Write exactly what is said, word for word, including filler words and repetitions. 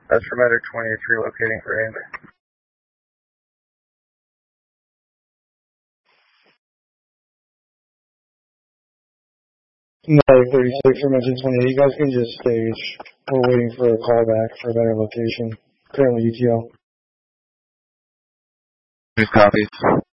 That's for Medic twenty-three locating for aim. Medic thirty-six for Medic twenty-eight. You guys can just stage. We're waiting for a call back for a better location. Currently U T L. Please copy.